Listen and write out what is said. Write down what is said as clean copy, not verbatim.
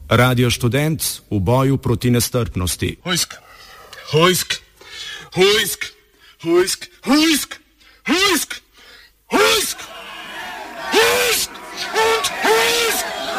Radio Študent v boju proti nestrpnosti. Hojsk, hojsk, hojsk, hojsk, hojsk, hojsk.